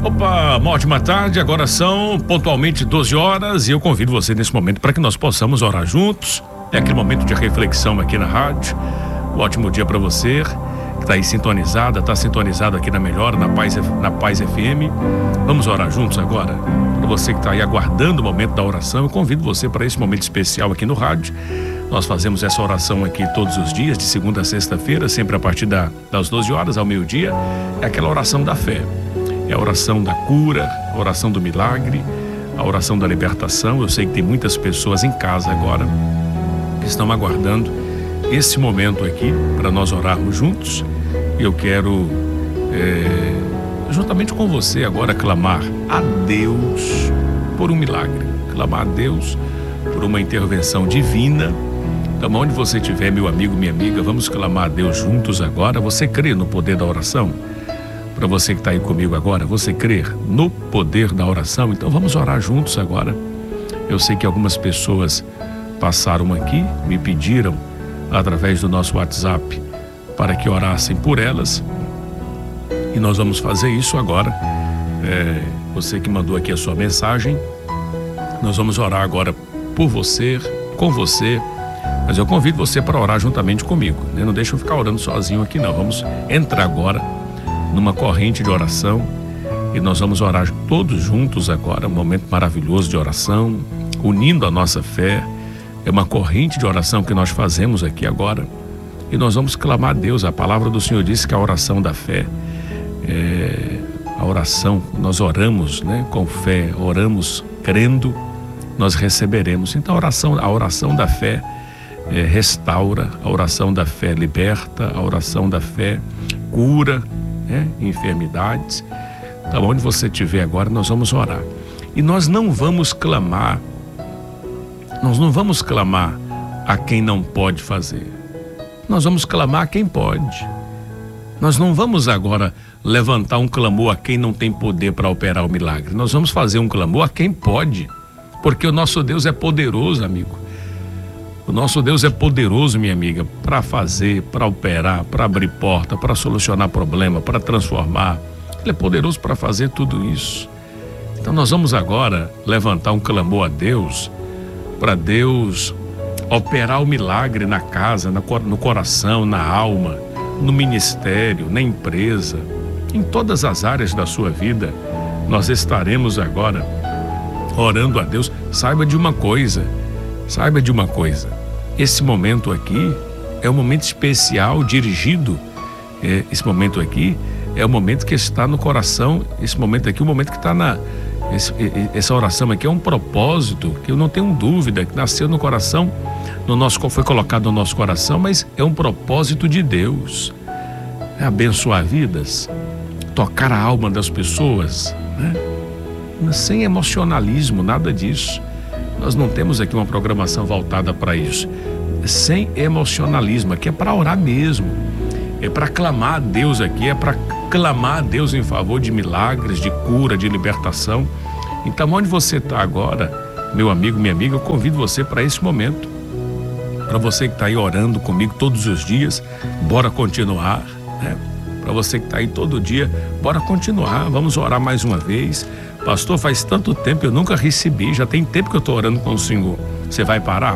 Opa, uma ótima tarde, agora são pontualmente 12 horas e eu convido você nesse momento para que nós possamos orar juntos. É aquele momento de reflexão aqui na rádio. Um ótimo dia para você que está aí sintonizado aqui na Melhor, na Paz FM. Vamos orar juntos agora? Para você que está aí aguardando o momento da oração, eu convido você para esse momento especial aqui no rádio. Nós fazemos essa oração aqui todos os dias, de segunda a sexta-feira, sempre a partir das 12 horas ao meio-dia. É aquela oração da fé. É a oração da cura, a oração do milagre, a oração da libertação. Eu sei que tem muitas pessoas em casa agora que estão aguardando esse momento aqui para nós orarmos juntos. E eu quero, juntamente com você agora, clamar a Deus por um milagre, clamar a Deus por uma intervenção divina. Então, onde você estiver, meu amigo, minha amiga, vamos clamar a Deus juntos agora. Você crê no poder da oração? Para você que está aí comigo agora, você crê no poder da oração? Então vamos orar juntos agora. Eu sei que algumas pessoas passaram aqui, me pediram através do nosso WhatsApp para que orassem por elas, e nós vamos fazer isso agora. Você que mandou aqui a sua mensagem, nós vamos orar agora por você, com você, mas eu convido você para orar juntamente comigo, né? Não deixa eu ficar orando sozinho aqui não. Vamos entrar agora numa corrente de oração e nós vamos orar todos juntos agora, um momento maravilhoso de oração, unindo a nossa fé. É uma corrente de oração que nós fazemos aqui agora e nós vamos clamar a Deus. A palavra do Senhor diz que a oração da fé a oração, nós oramos, né, com fé, oramos crendo, nós receberemos. Então a oração da fé restaura, a oração da fé liberta, a oração da fé cura enfermidades. Então, onde você estiver agora, nós vamos orar. E nós não vamos clamar a quem não pode fazer. Nós vamos clamar a quem pode. Nós não vamos agora levantar um clamor a quem não tem poder para operar o milagre. Nós vamos fazer um clamor a quem pode, porque o nosso Deus é poderoso, amigo. O nosso Deus é poderoso, minha amiga, para fazer, para operar, para abrir porta, para solucionar problema, para transformar. Ele é poderoso para fazer tudo isso. Então nós vamos agora levantar um clamor a Deus, para Deus operar o milagre na casa, no coração, na alma, no ministério, na empresa, em todas as áreas da sua vida. Nós estaremos agora orando a Deus. Saiba de uma coisa, esse momento aqui é um momento especial, dirigido. Esse momento aqui é o momento que está no coração. Esse momento aqui é o momento que está essa oração aqui é um propósito que eu não tenho dúvida que nasceu no coração, foi colocado no nosso coração, mas é um propósito de Deus. É abençoar vidas, tocar a alma das pessoas, né? Sem emocionalismo, nada disso. Nós não temos aqui uma programação voltada para isso. Sem emocionalismo, aqui é para orar mesmo. É para clamar a Deus aqui, é para clamar a Deus em favor de milagres, de cura, de libertação. Então, onde você está agora, meu amigo, minha amiga, eu convido você para esse momento. Para você que está aí orando comigo todos os dias, bora continuar, né? Para você que está aí todo dia, bora continuar, vamos orar mais uma vez. Pastor, faz tanto tempo, eu nunca recebi, já tem tempo que eu estou orando com o Senhor. Você vai parar?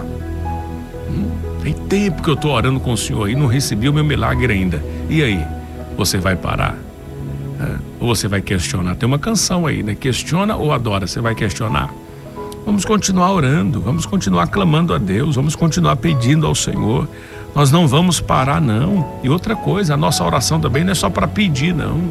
Tem tempo que eu estou orando com o Senhor e não recebi o meu milagre ainda. E aí? Você vai parar? Ou você vai questionar? Tem uma canção aí, né? Questiona ou adora? Você vai questionar? Vamos continuar orando, vamos continuar clamando a Deus, vamos continuar pedindo ao Senhor. Nós não vamos parar, não. E outra coisa, a nossa oração também não é só para pedir, não.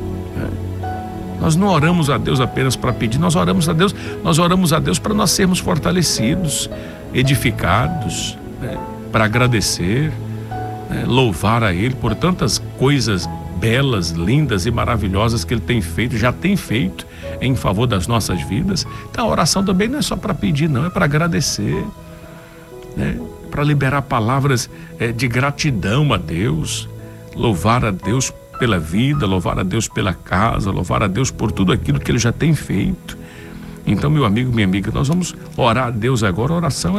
Nós não oramos a Deus apenas para pedir, nós oramos a Deus para nós sermos fortalecidos, edificados, né? Para agradecer, né? Louvar a Ele por tantas coisas belas, lindas e maravilhosas que Ele tem feito, já tem feito em favor das nossas vidas. Então a oração também não é só para pedir, não, é para agradecer, né? Para liberar palavras de gratidão a Deus, louvar a Deus pela vida, louvar a Deus pela casa, louvar a Deus por tudo aquilo que Ele já tem feito. Então, meu amigo, minha amiga, nós vamos orar a Deus agora. A oração,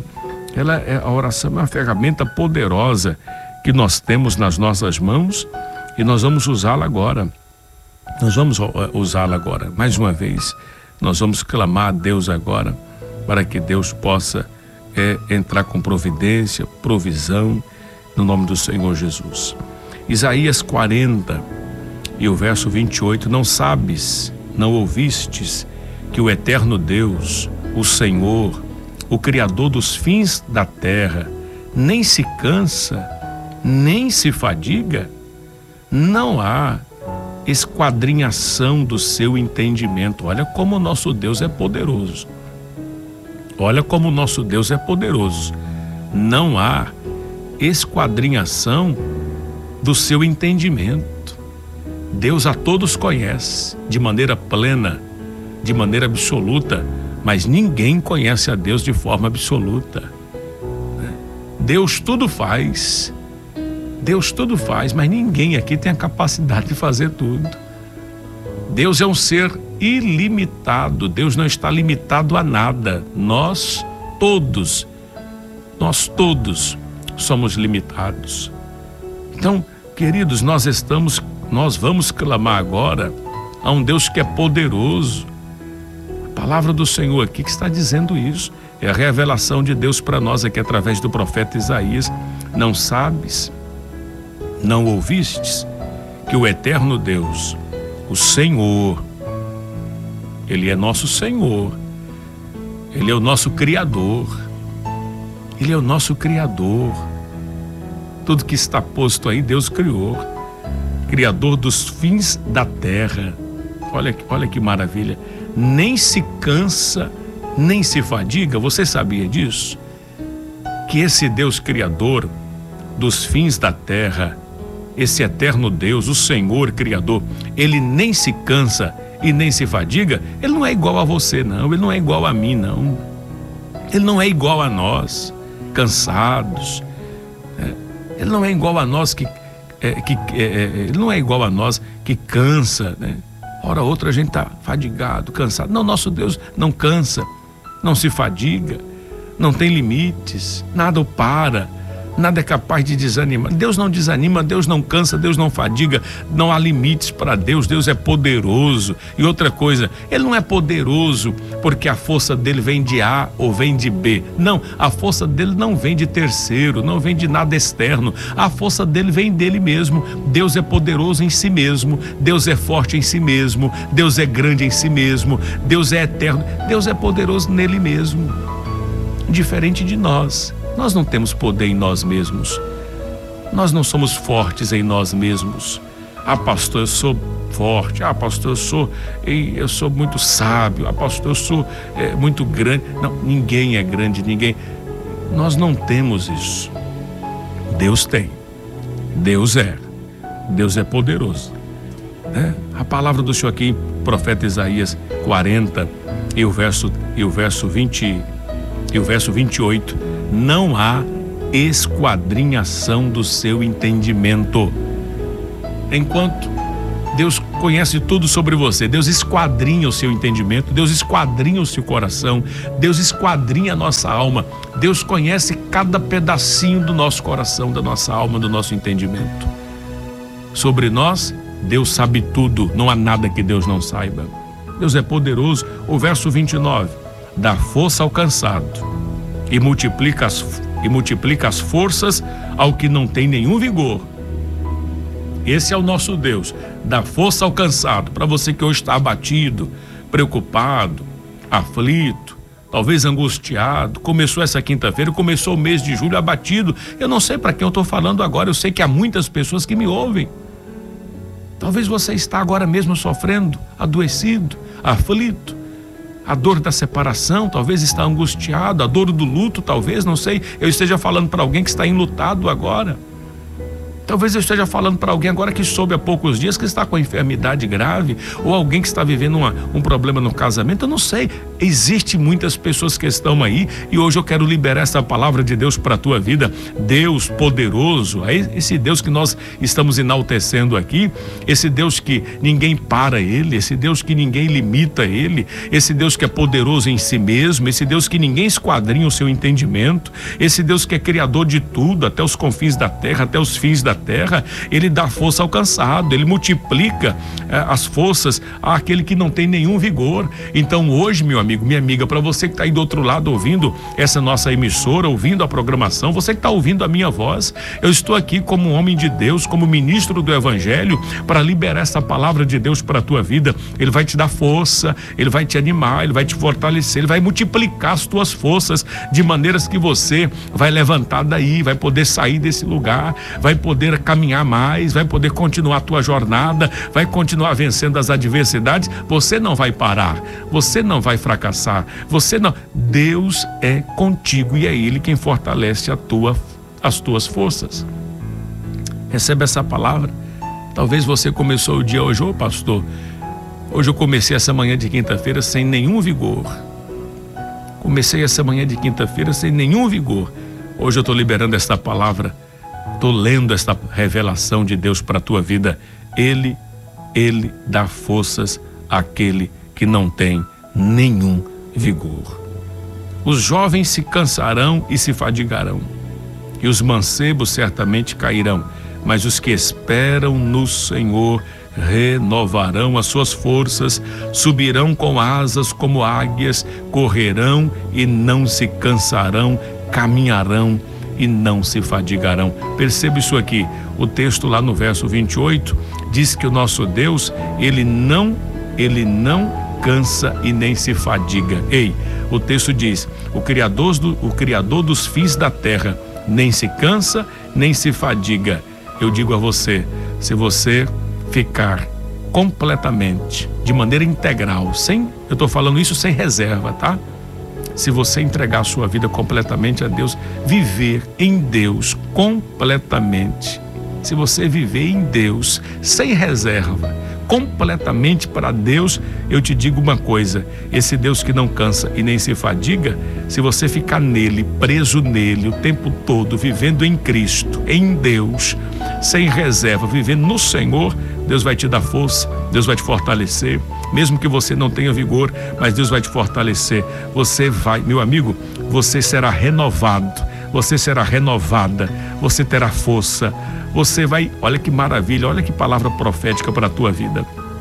a oração é uma ferramenta poderosa que nós temos nas nossas mãos e nós vamos usá-la agora. Nós vamos usá-la agora, mais uma vez. Nós vamos clamar a Deus agora, para que Deus possa entrar com providência, provisão, no nome do Senhor Jesus. Isaías 40 e o verso 28, não sabes, não ouvistes, que o eterno Deus, o Senhor, o Criador dos fins da terra, nem se cansa, nem se fadiga? Não há esquadrinhação do seu entendimento. Olha como o nosso Deus é poderoso. Olha como o nosso Deus é poderoso. Não há esquadrinhação do seu entendimento. Deus a todos conhece de maneira plena, de maneira absoluta, mas ninguém conhece a Deus de forma absoluta. Deus tudo faz. Deus tudo faz, mas ninguém aqui tem a capacidade de fazer tudo. Deus é um ser ilimitado. Deus não está limitado a nada. Nós todos somos limitados. Então, queridos, nós vamos clamar agora a um Deus que é poderoso. A palavra do Senhor aqui que está dizendo isso. É a revelação de Deus para nós aqui através do profeta Isaías. Não sabes, não ouvistes, que o eterno Deus, o Senhor, Ele é nosso Senhor, Ele é o nosso Criador, Ele é o nosso Criador. Tudo que está posto aí, Deus criou. Criador dos fins da terra. Olha que maravilha. Nem se cansa, nem se fadiga. Você sabia disso? Que esse Deus Criador dos fins da terra, esse eterno Deus, o Senhor Criador, Ele nem se cansa e nem se fadiga. Ele não é igual a você, não. Ele não é igual a mim, não. Ele não é igual a nós, cansados. Ele não é igual a nós ele não é igual a nós que cansa, né? Hora outra a gente está fadigado, cansado. Não, nosso Deus não cansa, não se fadiga, não tem limites, nada o para, nada é capaz de desanimar. Deus não desanima, Deus não cansa, Deus não fadiga, não há limites para Deus. Deus é poderoso. E outra coisa, Ele não é poderoso porque a força dele vem de A ou vem de B. Não, a força dele não vem de terceiro, não vem de nada externo. A força dele vem dele mesmo. Deus é poderoso em si mesmo, Deus é forte em si mesmo, Deus é grande em si mesmo, Deus é eterno, Deus é poderoso nele mesmo. Diferente de nós. Nós não temos poder em nós mesmos. Nós não somos fortes em nós mesmos. Ah, pastor, eu sou forte. Ah, pastor, eu sou muito sábio. Ah, pastor, eu sou muito grande. Não, ninguém é grande, ninguém. Nós não temos isso. Deus tem. Deus é poderoso. A palavra do Senhor aqui, profeta Isaías 40 e o verso 20 e o verso 28. Não há esquadrinhação do seu entendimento. Enquanto Deus conhece tudo sobre você, Deus esquadrinha o seu entendimento, Deus esquadrinha o seu coração, Deus esquadrinha a nossa alma, Deus conhece cada pedacinho do nosso coração, da nossa alma, do nosso entendimento. Sobre nós, Deus sabe tudo, não há nada que Deus não saiba. Deus é poderoso. O verso 29, dá força ao cansado e multiplica as forças ao que não tem nenhum vigor. Esse é o nosso Deus, dá força ao cansado. Para você que hoje está abatido, preocupado, aflito, talvez angustiado, começou essa quinta-feira, começou o mês de julho abatido. Eu não sei para quem eu estou falando agora, eu sei que há muitas pessoas que me ouvem. Talvez você está agora mesmo sofrendo, adoecido, aflito. A dor da separação, talvez está angustiado, a dor do luto, talvez, não sei, eu esteja falando para alguém que está enlutado agora. Talvez eu esteja falando para alguém agora que soube há poucos dias que está com enfermidade grave, ou alguém que está vivendo um problema no casamento, eu não sei. Existem muitas pessoas que estão aí e hoje eu quero liberar essa palavra de Deus para a tua vida. Deus poderoso, esse Deus que nós estamos enaltecendo aqui, esse Deus que ninguém para Ele, esse Deus que ninguém limita Ele, esse Deus que é poderoso em si mesmo, esse Deus que ninguém esquadrinha o seu entendimento, esse Deus que é criador de tudo, até os confins da terra, até os fins da terra, ele dá força ao cansado, ele multiplica as forças àquele que não tem nenhum vigor. Então hoje, meu amigo, minha amiga, para você que está aí do outro lado ouvindo essa nossa emissora, ouvindo a programação, você que está ouvindo a minha voz, eu estou aqui como um homem de Deus, como ministro do Evangelho, para liberar essa palavra de Deus para a tua vida. Ele vai te dar força, ele vai te animar, ele vai te fortalecer, ele vai multiplicar as tuas forças de maneiras que você vai levantar daí, vai poder sair desse lugar, vai poder caminhar mais, vai poder continuar a tua jornada, vai continuar vencendo as adversidades. Você não vai parar, você não vai fracassar, você não. Deus é contigo e é Ele quem fortalece as tuas forças. Recebe essa palavra. Talvez você começou o dia hoje, pastor, hoje eu comecei essa manhã de quinta-feira sem nenhum vigor. Comecei essa manhã de quinta-feira sem nenhum vigor. Hoje eu estou liberando esta palavra, estou lendo esta revelação de Deus para a tua vida. Ele dá forças àquele que não tem nenhum vigor. Os jovens se cansarão e se fadigarão, e os mancebos certamente cairão, mas os que esperam no Senhor renovarão as suas forças, subirão com asas como águias, correrão e não se cansarão, caminharão e não se fadigarão. Perceba isso aqui, o texto lá no verso 28 diz que o nosso Deus, ele não cansa e nem se fadiga. Ei, o texto diz, o Criador dos fins da terra nem se cansa nem se fadiga. Eu digo a você, se você ficar completamente, de maneira integral, eu estou falando isso sem reserva, tá? Se você entregar a sua vida completamente a Deus, viver em Deus completamente, se você viver em Deus sem reserva, completamente para Deus, eu te digo uma coisa, esse Deus que não cansa e nem se fadiga, se você ficar nele, preso nele o tempo todo, vivendo em Cristo, em Deus, sem reserva, vivendo no Senhor, Deus vai te dar força, Deus vai te fortalecer, mesmo que você não tenha vigor, mas Deus vai te fortalecer. Você vai, meu amigo, você será renovado, você será renovada, você terá força, você vai, olha que maravilha, olha que palavra profética para a tua vida.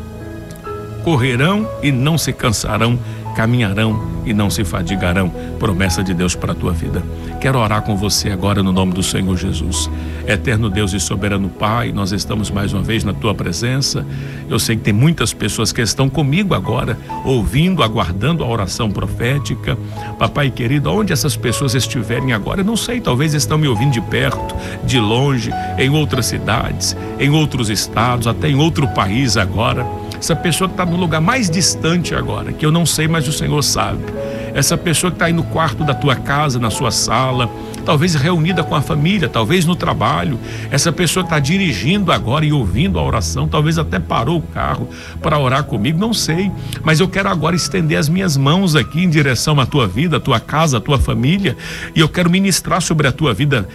Correrão e não se cansarão, caminharão e não se fadigarão. Promessa de Deus para a tua vida. Quero orar com você agora no nome do Senhor Jesus. Eterno Deus e soberano Pai, nós estamos mais uma vez na tua presença. Eu sei que tem muitas pessoas que estão comigo agora, ouvindo, aguardando a oração profética. Papai querido, onde essas pessoas estiverem agora, eu não sei, talvez estão me ouvindo de perto, de longe, em outras cidades, em outros estados, até em outro país agora. Essa pessoa que está no lugar mais distante agora, que eu não sei, mas o Senhor sabe. Essa pessoa que está aí no quarto da tua casa, na sua sala, talvez reunida com a família, talvez no trabalho. Essa pessoa que está dirigindo agora e ouvindo a oração, talvez até parou o carro para orar comigo, não sei. Mas eu quero agora estender as minhas mãos aqui em direção à tua vida, à tua casa, à tua família. E eu quero ministrar sobre a tua vida,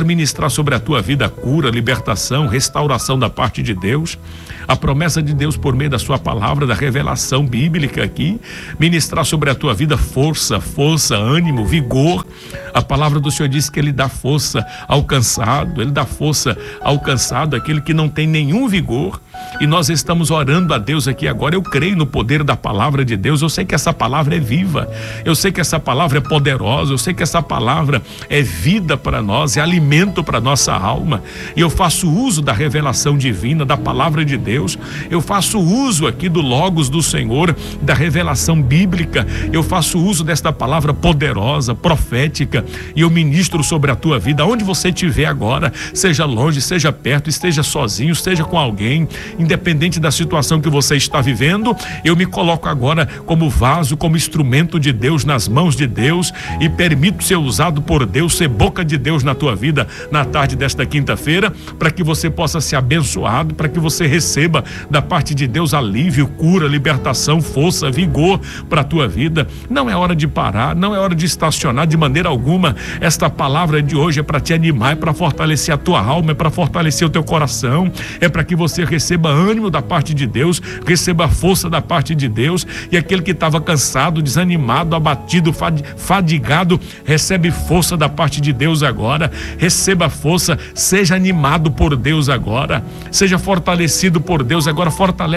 cura, libertação, restauração da parte de Deus. A promessa de Deus por meio da sua palavra, da revelação bíblica aqui, ministrar sobre a tua vida força, ânimo, vigor. A palavra do Senhor diz que Ele dá força ao cansado, Ele dá força ao cansado, aquele que não tem nenhum vigor. E nós estamos orando a Deus aqui agora. Eu creio no poder da palavra de Deus. Eu sei que essa palavra é viva, eu sei que essa palavra é poderosa, eu sei que essa palavra é vida para nós, é alimento para nossa alma. E eu faço uso da revelação divina, da palavra de Deus. Eu faço uso aqui do Logos do Senhor, da revelação bíblica. Eu faço uso desta palavra poderosa, profética, e eu ministro sobre a tua vida, onde você estiver agora, seja longe, seja perto, esteja sozinho, esteja com alguém, independente da situação que você está vivendo. Eu me coloco agora como vaso, como instrumento de Deus nas mãos de Deus, e permito ser usado por Deus, ser boca de Deus na tua vida na tarde desta quinta-feira, para que você possa ser abençoado, para que você receba da parte de Deus alívio, cura, libertação, força, vigor para a tua vida. Não é hora de parar, não é hora de estacionar de maneira alguma. Esta palavra de hoje é para te animar, é para fortalecer a tua alma, é para fortalecer o teu coração, é para que você receba receba ânimo da parte de Deus, receba força da parte de Deus. E aquele que estava cansado, desanimado, abatido, fadigado, recebe força da parte de Deus agora. Receba força, seja animado por Deus agora, seja fortalecido por Deus agora.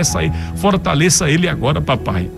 Fortaleça ele agora, papai.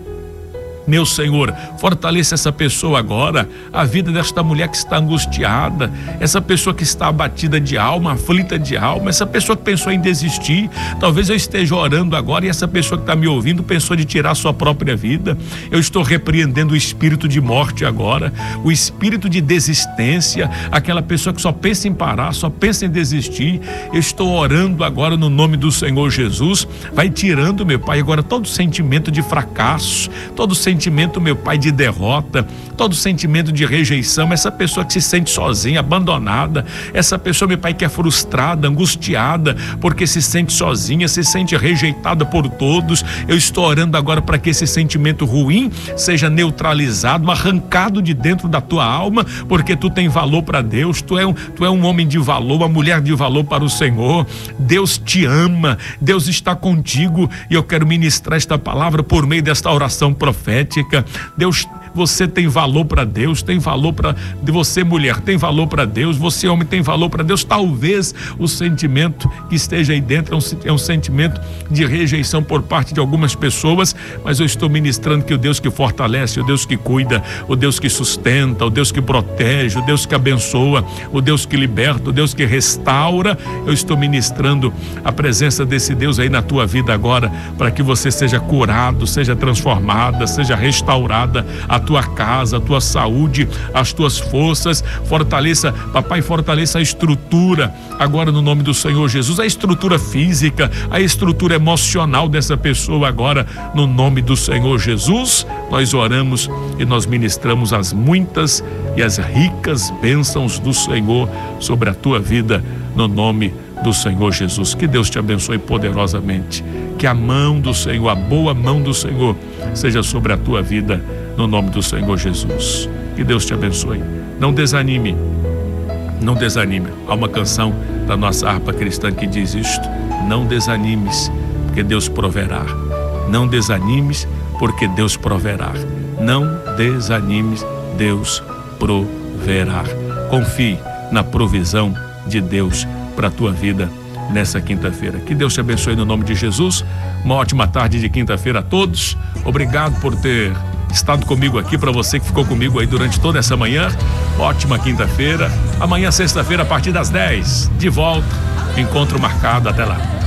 Meu Senhor, fortaleça essa pessoa agora, a vida desta mulher que está angustiada, essa pessoa que está abatida de alma, aflita de alma, essa pessoa que pensou em desistir. Talvez eu esteja orando agora e essa pessoa que está me ouvindo pensou de tirar sua própria vida. Eu estou repreendendo o espírito de morte agora, o espírito de desistência, aquela pessoa que só pensa em parar, só pensa em desistir. Eu estou orando agora no nome do Senhor Jesus. Vai tirando, meu Pai, agora todo sentimento de fracasso, todo sentimento, meu Pai, de derrota, todo sentimento de rejeição, essa pessoa que se sente sozinha, abandonada, essa pessoa, meu Pai, que é frustrada, angustiada, porque se sente sozinha, se sente rejeitada por todos. Eu estou orando agora para que esse sentimento ruim seja neutralizado, arrancado de dentro da tua alma, porque tu tem valor para Deus, tu é um homem de valor, uma mulher de valor para o Senhor. Deus te ama, Deus está contigo, e eu quero ministrar esta palavra por meio desta oração profética. Deus, você tem valor para Deus, tem valor para você, mulher, tem valor para Deus, você, homem, tem valor para Deus. Talvez o sentimento que esteja aí dentro é um sentimento de rejeição por parte de algumas pessoas, mas eu estou ministrando que o Deus que fortalece, o Deus que cuida, o Deus que sustenta, o Deus que protege, o Deus que abençoa, o Deus que liberta, o Deus que restaura, eu estou ministrando a presença desse Deus aí na tua vida agora, para que você seja curado, seja transformada, seja restaurada, a tua casa, a tua saúde, as tuas forças. Fortaleça, papai, fortaleça a estrutura agora no nome do Senhor Jesus, a estrutura física, a estrutura emocional dessa pessoa agora no nome do Senhor Jesus. Nós oramos e nós ministramos as muitas e as ricas bênçãos do Senhor sobre a tua vida no nome do Senhor Jesus. Que Deus te abençoe poderosamente, que a mão do Senhor, a boa mão do Senhor seja sobre a tua vida no nome do Senhor Jesus. Que Deus te abençoe. Não desanime, não desanime. Há uma canção da nossa harpa cristã que diz isto: não desanimes, porque Deus proverá. Não desanimes, porque Deus proverá. Não desanimes, Deus proverá. Confie na provisão de Deus para a tua vida nessa quinta-feira. Que Deus te abençoe no nome de Jesus. Uma ótima tarde de quinta-feira a todos. Obrigado por ter estado comigo aqui, para você que ficou comigo aí durante toda essa manhã. Ótima quinta-feira. Amanhã, sexta-feira, a partir das 10, de volta. Encontro marcado. Até lá.